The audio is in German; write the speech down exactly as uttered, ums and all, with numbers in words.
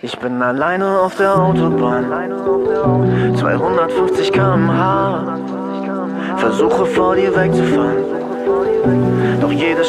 Ich bin alleine auf der Autobahn, zweihundertfünfzig Kilometer pro Stunde, versuche vor dir wegzufahren, doch jede